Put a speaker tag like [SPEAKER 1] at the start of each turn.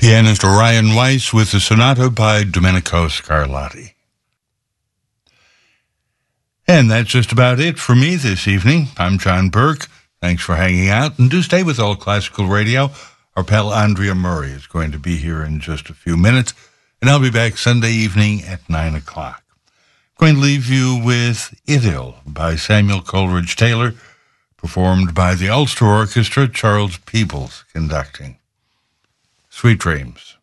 [SPEAKER 1] Pianist Orion Weiss with the sonata by Domenico Scarlatti. And that's just about it for me this evening. I'm John Burke. Thanks for hanging out, and do stay with All Classical Radio. Our pal Andrea Murray is going to be here in just a few minutes, and I'll be back Sunday evening at 9 o'clock. I'm going to leave you with Idyll by Samuel Coleridge Taylor, performed by the Ulster Orchestra, Charles Peebles conducting. Sweet dreams.